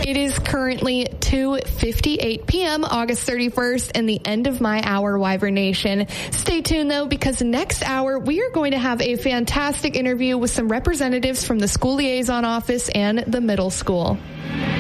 It is currently 2:58 p.m., August 31st, and the end of my hour, Wyvern Nation. Stay tuned, though, because next hour we are going to have a fantastic interview with some representatives from the school liaison office and the middle school.